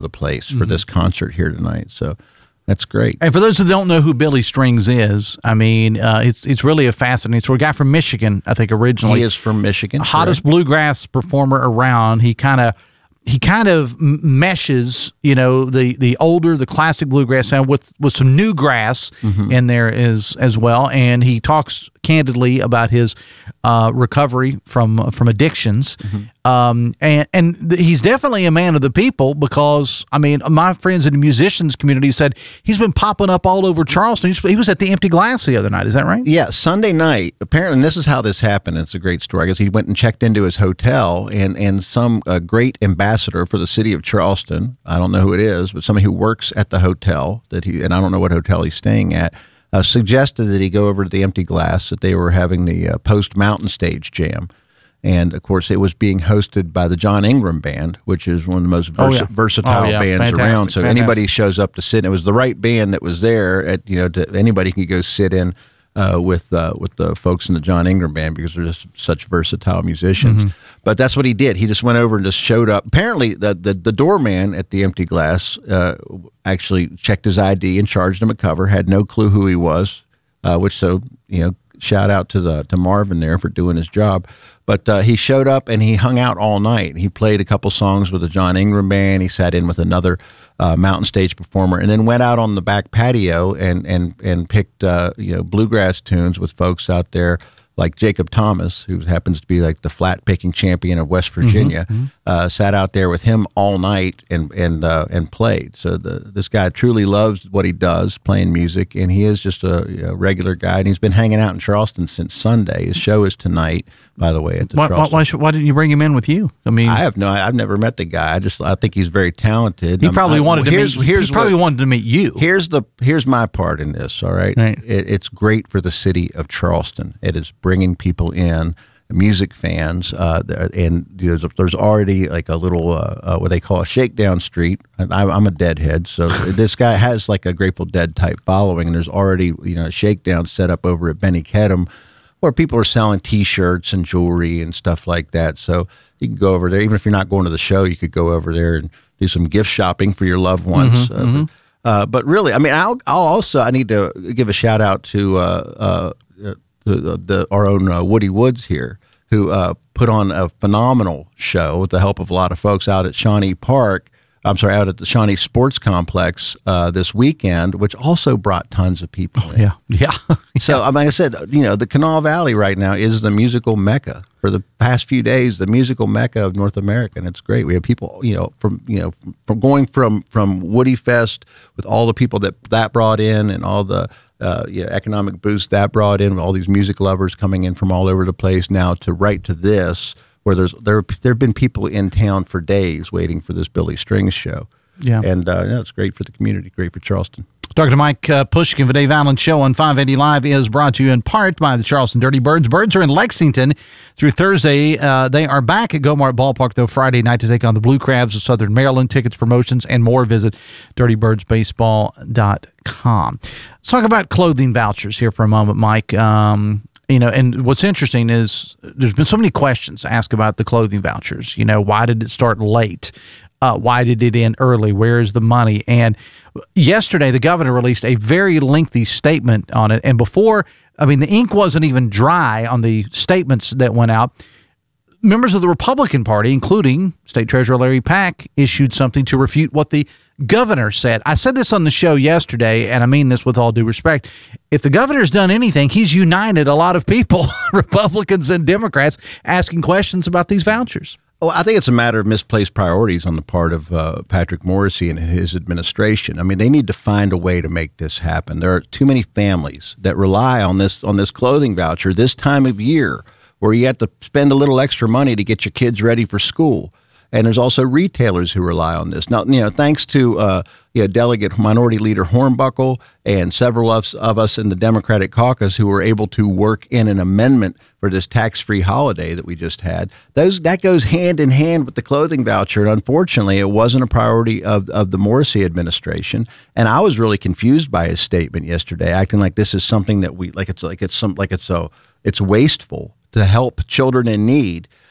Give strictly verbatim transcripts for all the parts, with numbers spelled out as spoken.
the place for mm-hmm. this concert here tonight. So that's great. And for those who don't know who Billy Strings is, I mean, uh, it's it's really a fascinating story. A guy from Michigan, I think, originally. He is from Michigan. Hottest correct. Bluegrass performer around. He kind of he kind of meshes, you know, the the older, the classic bluegrass sound with with some new grass mm-hmm. in there as as well. And he talks candidly about his uh, recovery from from addictions. Mm-hmm. Um, and and th- he's definitely a man of the people because, I mean, my friends in the musicians community said he's been popping up all over Charleston. He was at the Empty Glass the other night. Is that right? Yeah, Sunday night. Apparently, and this is how this happened. It's a great story. I guess he went and checked into his hotel, and, and some uh, great ambassador for the city of Charleston, I don't know who it is, but somebody who works at the hotel, that he and I don't know what hotel he's staying at, uh, suggested that he go over to the Empty Glass, that they were having the uh, post-Mountain Stage Jam. And, of course, it was being hosted by the John Ingram Band, which is one of the most vers- oh, yeah. versatile oh, yeah. bands Fantastic. around. So Fantastic. anybody shows up to sit, and it was the right band that was there. At you know, to, anybody can go sit in uh, with uh, with the folks in the John Ingram Band because they're just such versatile musicians. Mm-hmm. But that's what he did. He just went over and just showed up. Apparently, the the, the doorman at the Empty Glass uh, actually checked his I D and charged him a cover. Had no clue who he was, uh, which so you know, shout out to the to Marvin there for doing his job. But uh, he showed up and he hung out all night. He played a couple songs with the John Ingram Band. He sat in with another uh, Mountain Stage performer, and then went out on the back patio and and and picked uh, you know bluegrass tunes with folks out there like Jacob Thomas, who happens to be like the flat picking champion of West Virginia. Mm-hmm. Uh, sat out there with him all night and and uh, and played. So the this guy truly loves what he does, playing music, and he is just a you know, regular guy. And he's been hanging out in Charleston since Sunday. His show is tonight, by the way. At the why, why, why, should, why didn't you bring him in with you? I mean, I have no. I've never met the guy. I just I think he's very talented. He probably I, wanted to here's, meet. Here's he probably what, wanted to meet you. Here's the here's my part in this. All right, right. It, it's great for the city of Charleston. It is bringing people in, music fans, uh, and you know, there's already like a little uh, uh, what they call a shakedown street. And I, I'm a Deadhead, so this guy has like a Grateful Dead type following, and there's already you know a shakedown set up over at Benny Kedem, where people are selling T-shirts and jewelry and stuff like that. So you can go over there, even if you're not going to the show, you could go over there and do some gift shopping for your loved ones. Mm-hmm, uh, mm-hmm. Uh, but really, I mean, I'll, I'll also I need to give a shout out to uh, uh, the, the our own uh, Woody Woods here, who uh, put on a phenomenal show with the help of a lot of folks out at Shawnee Park. I'm sorry, out at the Shawnee Sports Complex uh, this weekend, which also brought tons of people oh, in. Yeah, yeah. So, I mean, like I said, you know, the Kanawha Valley right now is the musical mecca. For the past few days, the musical mecca of North America, and it's great. We have people, you know, from you know, from going from from Woody Fest with all the people that that brought in, and all the uh, you know, economic boost that brought in, with all these music lovers coming in from all over the place. Now to right to this, where there's there there have been people in town for days waiting for this Billy Strings show. Yeah, and uh, yeah, it's great for the community, great for Charleston. Talking to Mike uh, Pushkin, the Dave Allen Show on five eighty Live is brought to you in part by the Charleston Dirty Birds. Birds are in Lexington through Thursday. Uh, they are back at Gomart Ballpark, though, Friday night to take on the Blue Crabs of Southern Maryland. Tickets, promotions, and more. Visit dirty birds baseball dot com. Let's talk about clothing vouchers here for a moment, Mike. Um, you know, and what's interesting is there's been so many questions asked about the clothing vouchers. You know, why did it start late? Uh, why did it end early? Where is the money? And yesterday, the governor released a very lengthy statement on it. And before, I mean, the ink wasn't even dry on the statements that went out. Members of the Republican Party, including State Treasurer Larry Pack, issued something to refute what the governor said. I said this on the show yesterday, and I mean this with all due respect. If the governor's done anything, he's united a lot of people, Republicans and Democrats, asking questions about these vouchers. Well, I think it's a matter of misplaced priorities on the part of uh, Patrick Morrisey and his administration. I mean, they need to find a way to make this happen. There are too many families that rely on this on this clothing voucher this time of year, where you have to spend a little extra money to get your kids ready for school. And there's also retailers who rely on this. Now, you know, thanks to uh, you know, Delegate Minority Leader Hornbuckle and several of, of us in the Democratic caucus who were able to work in an amendment for this tax-free holiday that we just had. Those that goes hand in hand with the clothing voucher. And unfortunately, it wasn't a priority of, of the Morrisey administration. And I was really confused by his statement yesterday, acting like this is something that we like. It's like it's some like it's so it's wasteful to help children in need.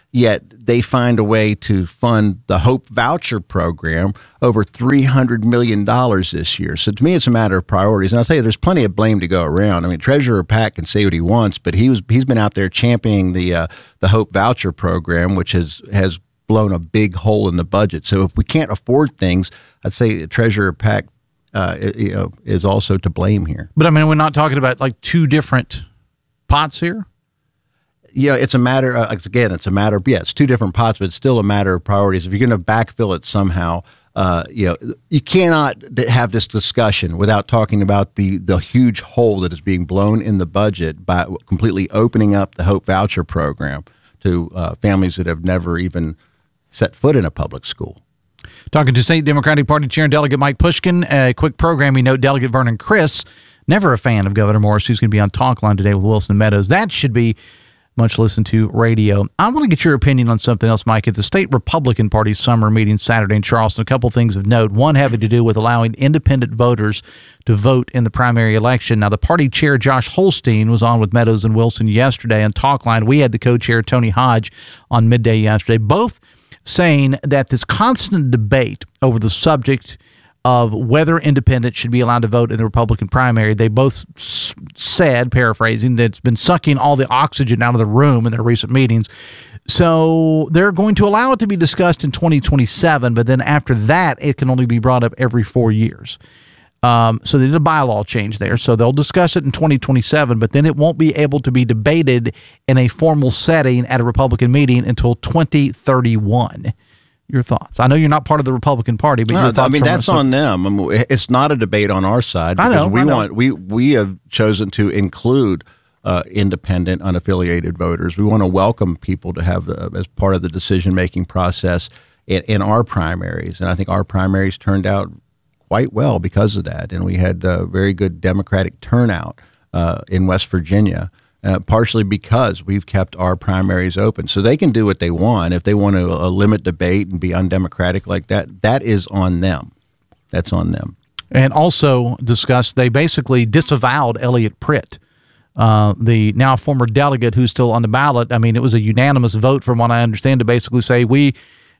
yet they find a way to fund the Hope Voucher Program over three hundred million dollars this year. So to me, it's a matter of priorities. And I'll tell you, there's plenty of blame to go around. I mean, Treasurer Pack can say what he wants, but he was, he's been out there championing the uh, the Hope Voucher Program, which has, has blown a big hole in the budget. So if we can't afford things, I'd say Treasurer Pack uh, you know, is also to blame here. But I mean, we're not talking about like two different pots here? Yeah, it's a matter of, again, it's a matter of, yeah, it's two different pots, but it's still a matter of priorities. If you're going to backfill it somehow, uh, you know, you cannot have this discussion without talking about the, the huge hole that is being blown in the budget by completely opening up the Hope Voucher Program to uh, families that have never even set foot in a public school. Talking to State Democratic Party Chair and Delegate Mike Pushkin. A quick programming note, Delegate Vernon Criss, never a fan of Governor Morris, who's going to be on Talk Line today with Wilson Meadows. That should be much listened to radio. I want to get your opinion on something else, Mike. At the State Republican Party summer meeting Saturday in Charleston, a couple things of note. One having to do with allowing independent voters to vote in the primary election. Now, the party chair, Josh Holstein, was on with Meadows and Wilson yesterday on Talk Line. We had the co-chair, Tony Hodge, on midday yesterday, both saying that this constant debate over the subject of whether independents should be allowed to vote in the Republican primary, they both s- said, paraphrasing, that it's been sucking all the oxygen out of the room in their recent meetings. So they're going to allow it to be discussed in twenty twenty-seven, but then after that, it can only be brought up every four years. Um, so they did a bylaw change there. So they'll discuss it in twenty twenty-seven, but then it won't be able to be debated in a formal setting at a Republican meeting until twenty thirty-one. Your thoughts? I know you're not part of the Republican Party, but no, your thoughts. I mean, that's us. on them. I mean, it's not a debate on our side. I know. We I know. want we we have chosen to include uh, independent, unaffiliated voters. We want to welcome people to have uh, as part of the decision making process in, in our primaries, and I think our primaries turned out quite well because of that. And we had uh, very good Democratic turnout uh, in West Virginia. Uh, partially because we've kept our primaries open. So they can do what they want. If they want to uh, limit debate and be undemocratic like that, that is on them. That's on them. And also discussed, they basically disavowed Elliot Pritt, uh, the now former delegate who's still on the ballot. I mean, it was a unanimous vote from what I understand to basically say we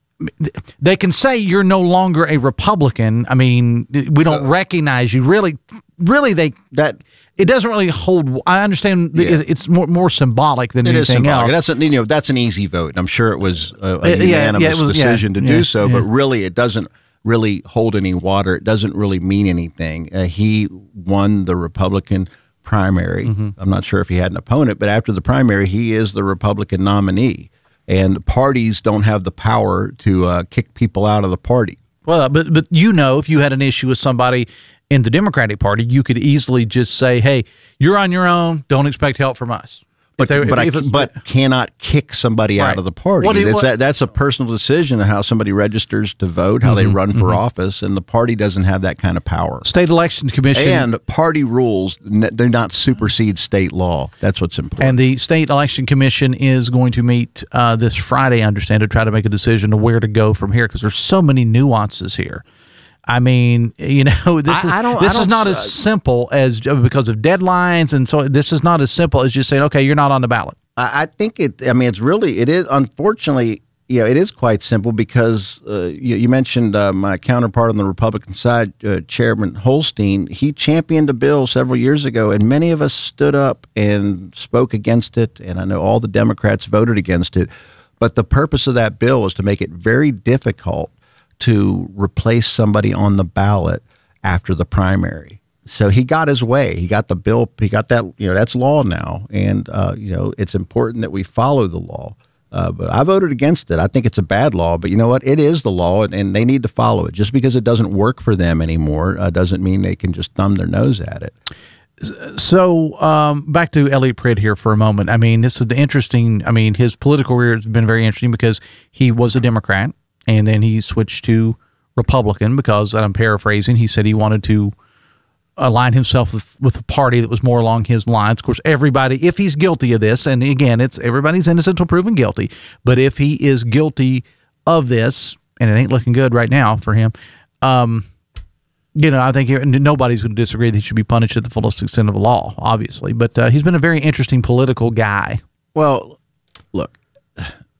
they can say you're no longer a Republican. I mean, we don't uh, recognize you. Really, really, they that it doesn't really hold. I understand yeah. it's more more symbolic than it anything else. That's a, you know that's an easy vote. I'm sure it was a, a uh, yeah, unanimous yeah, it was, decision yeah, to yeah, do so, yeah. but really it doesn't really hold any water. It doesn't really mean anything. Uh, he won the Republican primary. Mm-hmm. I'm not sure if he had an opponent, but after the primary, he is the Republican nominee. And parties don't have the power to uh, kick people out of the party. Well, but but you know, if you had an issue with somebody in the Democratic Party, you could easily just say, "Hey, you're on your own. Don't expect help from us." But they, but, if, I, if but cannot kick somebody right. out of the party. What do you, that's, what, that, that's a personal decision of how somebody registers to vote, how mm-hmm, they run for mm-hmm. office, and the party doesn't have that kind of power. State Election Commission. And party rules, do not supersede state law. That's what's important. And the State Election Commission is going to meet uh, this Friday, I understand, to try to make a decision of where to go from here, because there's so many nuances here. I mean, you know, this is I, I don't, this I don't, is not uh, as simple as because of deadlines, and so this is not as simple as just saying, okay, you're not on the ballot. I think it, I mean, it's really, it is, unfortunately, you know, it is quite simple because uh, you, you mentioned uh, my counterpart on the Republican side, uh, Chairman Holstein. He championed a bill several years ago, and many of us stood up and spoke against it, and I know all the Democrats voted against it. But the purpose of that bill was to make it very difficult to replace somebody on the ballot after the primary. So he got his way. He got the bill. He got that. You know, that's law now, and uh, you know it's important that we follow the law. Uh, but I voted against it. I think it's a bad law. But you know what? It is the law, and, and they need to follow it. Just because it doesn't work for them anymore uh, doesn't mean they can just thumb their nose at it. So um, back to Elliot Pritt here for a moment. I mean, this is the interesting. I mean, his political career has been very interesting because he was a Democrat, and then he switched to Republican because, and I'm paraphrasing, he said he wanted to align himself with, with a party that was more along his lines. Of course, everybody, if he's guilty of this, and again, it's everybody's innocent until proven guilty, but if he is guilty of this, and it ain't looking good right now for him, um, you know, I think nobody's going to disagree that he should be punished at the fullest extent of the law, obviously. But uh, he's been a very interesting political guy. Well, look,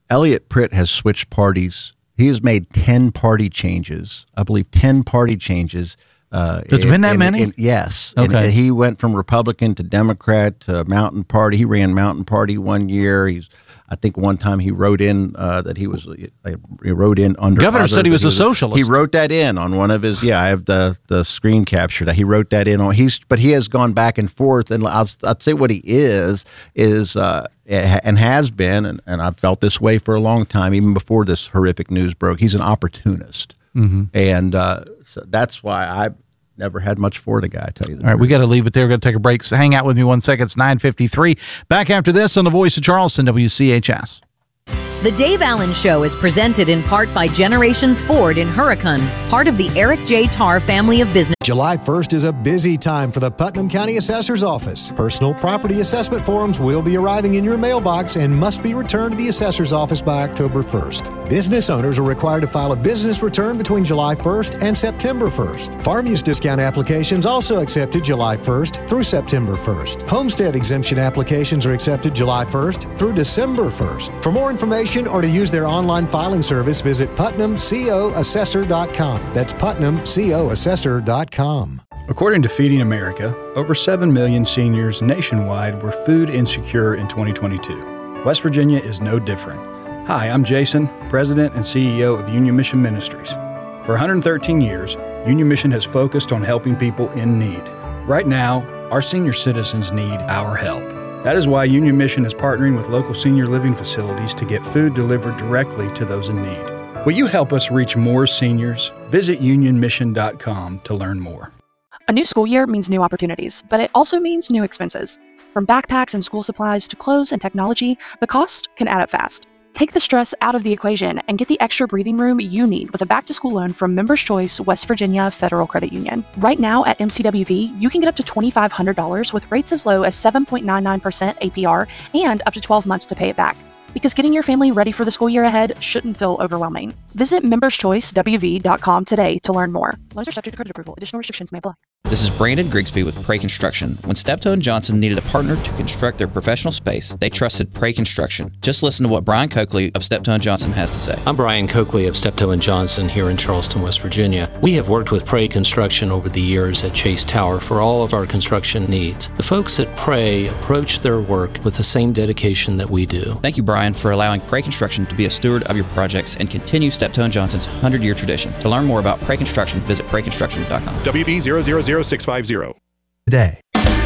Elliot Pritt has switched parties. He has made ten party changes. I believe ten party changes. Uh, There's been that many? Yes. Okay. And he went from Republican to Democrat to Mountain Party. He ran Mountain Party one year. He's, I think one time he wrote in uh, that he was, he wrote in under. Governor other, said he was, he was a socialist. He wrote that in on one of his, yeah, I have the, the screen capture that he wrote that in on. He's, but he has gone back and forth. And I'll, I'll say what he is, is, uh, and has been, and, and I've felt this way for a long time, even before this horrific news broke. He's an opportunist. Mm-hmm. And uh, so that's why I've never had much for the guy, I tell you the All right, truth. we got to leave it there. We're going to take a break. So hang out with me one second. It's nine fifty-three. Back after this on the Voice of Charleston, W C H S. The Dave Allen Show is presented in part by Generations Ford in Hurricane, part of the Eric J. Tarr family of business. July first is a busy time for the Putnam County Assessor's Office. Personal property assessment forms will be arriving in your mailbox and must be returned to the Assessor's Office by October first. Business owners are required to file a business return between July first and September first. Farm use discount applications also accepted July first through September first. Homestead exemption applications are accepted July first through December first. For more information or to use their online filing service, visit putnam co assessor dot com. That's putnam co assessor dot com. According to Feeding America, over seven million seniors nationwide were food insecure in twenty twenty-two. West Virginia is no different. Hi, I'm Jason, President and C E O of Union Mission Ministries. For one hundred thirteen years, Union Mission has focused on helping people in need. Right now, our senior citizens need our help. That is why Union Mission is partnering with local senior living facilities to get food delivered directly to those in need. Will you help us reach more seniors? Visit union mission dot com to learn more. A new school year means new opportunities, but it also means new expenses. From backpacks and school supplies to clothes and technology, the cost can add up fast. Take the stress out of the equation and get the extra breathing room you need with a back-to-school loan from Members Choice West Virginia Federal Credit Union. Right now at M C W V, you can get up to two thousand five hundred dollars with rates as low as seven point nine nine percent A P R and up to twelve months to pay it back. Because getting your family ready for the school year ahead shouldn't feel overwhelming. Visit members choice w v dot com today to learn more. Loans are subject to credit approval. Additional restrictions may apply. This is Brandon Grigsby with Prey Construction. When Steptoe and Johnson needed a partner to construct their professional space, they trusted Prey Construction. Just listen to what Brian Coakley of Steptoe and Johnson has to say. I'm Brian Coakley of Steptoe and Johnson here in Charleston, West Virginia. We have worked with Prey Construction over the years at Chase Tower for all of our construction needs. The folks at Prey approach their work with the same dedication that we do. Thank you, Brian, for allowing Prey Construction to be a steward of your projects and continue Steptoe and Johnson's one hundred year tradition. To learn more about Prey Construction, visit prey construction dot com. W V zero zero zero six five zero. Today.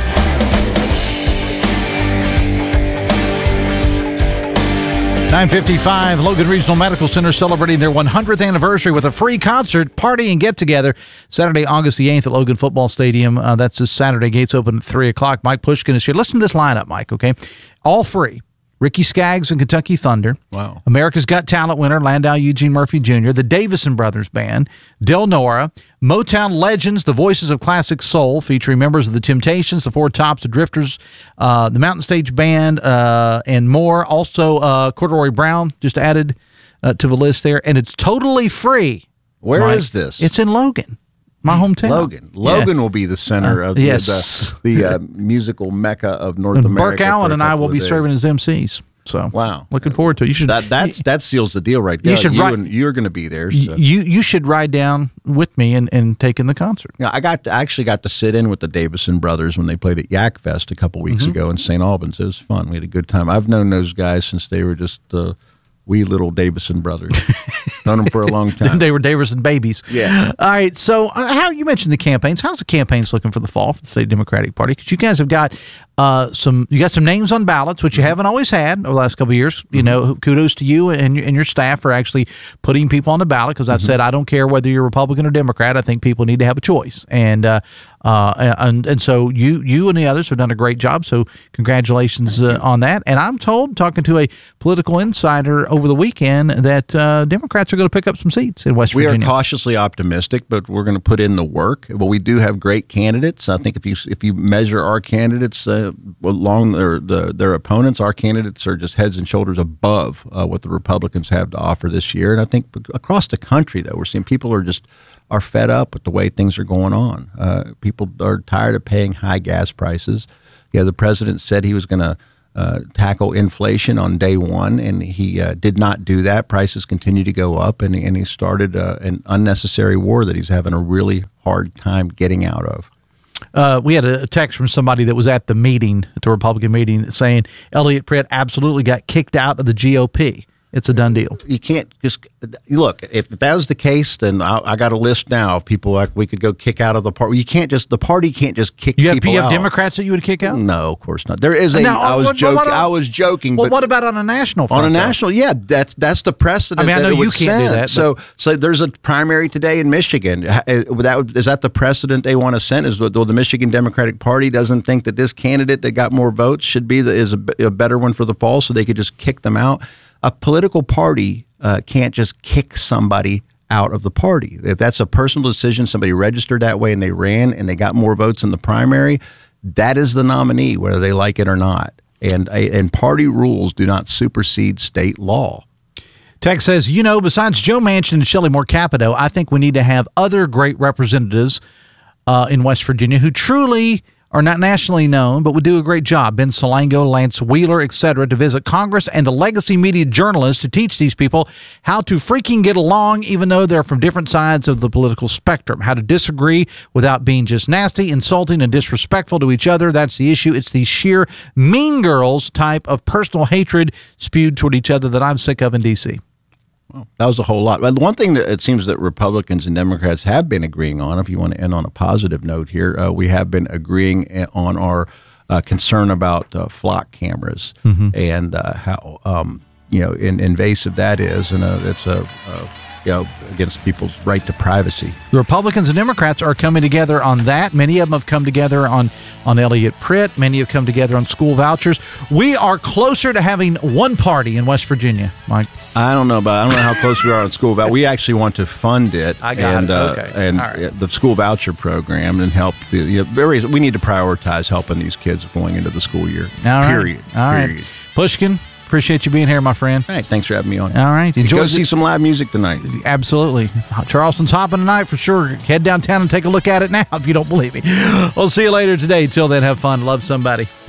nine fifty-five, Logan Regional Medical Center celebrating their one hundredth anniversary with a free concert, party, and get-together Saturday, August the eighth at Logan Football Stadium. Uh, that's this Saturday. Gates open at three o'clock. Mike Pushkin is here. Listen to this lineup, Mike, okay? All free. Ricky Skaggs and Kentucky Thunder. Wow. America's Got Talent winner Landau Eugene Murphy Junior The Davison Brothers Band. Del Nora. Motown Legends, the Voices of Classic Soul, featuring members of the Temptations, the Four Tops, the Drifters, uh, the Mountain Stage Band, uh, and more. Also, uh, Corduroy Brown just added uh, to the list there. And it's totally free. Where Mike. is this? It's in Logan, my hometown. Logan. Logan Yeah. will be the center Uh, of the, yes. the, the uh, musical mecca of North And America. Burke Allen for a and I couple will of be days. serving as M Cs. So Wow. looking forward to it. You should That that's that seals the deal right there. You should you write- and you're going to be there. So. you you should ride down with me and, and take in the concert. Yeah, I got to, I actually got to sit in with the Davison brothers when they played at Yak Fest a couple weeks Mm-hmm. ago in Saint Albans. It was fun. We had a good time. I've known those guys since they were just uh, wee little Davison brothers. Known them for a long time. They were Davison babies. Yeah. All right. So, uh, how you mentioned the campaigns? How's the campaigns looking for the fall for the State Democratic Party? Because you guys have got uh, some, you got some names on ballots, which you haven't always had over the last couple of years. You know, kudos to you and your, and your staff for actually putting people on the ballot. Because I've said I don't care whether you're Republican or Democrat. I think people need to have a choice. And uh, uh, and and so you you and the others have done a great job. So congratulations uh, on that. And I'm told, talking to a political insider over the weekend, that uh, Democrats are going to pick up some seats in West We Virginia. are cautiously optimistic, but we're going to put in the work. But we do have great candidates. I think if you if you measure our candidates uh, along their the, their opponents, our candidates are just heads and shoulders above uh, what the Republicans have to offer this year. And I think across the country, though, we're seeing people are just are fed up with the way things are going on. Uh, people are tired of paying high gas prices. Yeah, the president said he was going to uh, tackle inflation on day one, and he uh, did not do that. Prices continue to go up, and, and he started uh, an unnecessary war that he's having a really hard time getting out of. Uh, we had a text from somebody that was at the meeting, at the Republican meeting, saying Elliot Pritt absolutely got kicked out of the G O P. It's a done deal. You can't just look. If that was the case, then I, I got a list now of people like we could go kick out of the party. You can't just the party can't just kick you have, people you have out. Democrats that you would kick out? No, of course not. There is a. Now, I was what, joking. what, what, I was joking. Well, but what about on a national front? on a though? national? Yeah, that's that's the precedent. I mean, I know that it you would can't do send. that, So, so there's a primary today in Michigan. That is that the precedent they want to send? Is the, the Michigan Democratic Party doesn't think that this candidate that got more votes should be the is a, a better one for the fall, so they could just kick them out. A political party uh, can't just kick somebody out of the party. If that's a personal decision, somebody registered that way and they ran and they got more votes in the primary, that is the nominee, whether they like it or not. And and party rules do not supersede state law. Tex says, you know, besides Joe Manchin and Shelley Moore Capito, I think we need to have other great representatives uh, in West Virginia who truly are not nationally known, but would do a great job. Ben Salango, Lance Wheeler, et cetera, to visit Congress and the legacy media journalists to teach these people how to freaking get along, even though they're from different sides of the political spectrum, how to disagree without being just nasty, insulting, and disrespectful to each other. That's the issue. It's the sheer mean girls type of personal hatred spewed toward each other that I'm sick of in D C Well, that was a whole lot. But one thing that it seems that Republicans and Democrats have been agreeing on, if you want to end on a positive note here, uh, we have been agreeing on our uh, concern about uh, flock cameras mm-hmm. and uh, how um, you know in, invasive that is, and uh, it's a uh, you know against people's right to privacy. The Republicans and Democrats are coming together on that. Many of them have come together on on Elliot Pritt. Many have come together on school vouchers. We are closer to having one party in West Virginia, Mike. I don't know about. I don't know how close we are on school voucher. We actually want to fund it. I got and, it. Uh, okay. And right. the school voucher program and help the you know, various. We need to prioritize helping these kids going into the school year. All right. Period. All right. Period. Pushkin, appreciate you being here, my friend. Hey, thanks for having me on. All right. Enjoy. Go the- see some live music tonight. Absolutely. Charleston's hopping tonight for sure. Head downtown and take a look at it now if you don't believe me. We'll see you later today. Till then, have fun. Love somebody.